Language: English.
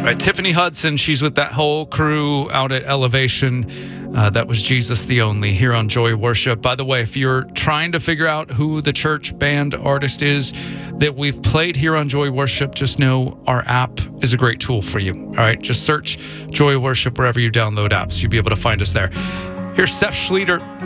right, Tiffany Hudson, she's with that whole crew out at Elevation. That was Jesus the Only here on Joy Worship. By the way, if you're trying to figure out who the church band artist is that we've played here on Joy Worship, just know our app is a great tool for you. All right, just search Joy Worship wherever you download apps. You'll be able to find us there. Here's Seth Schleter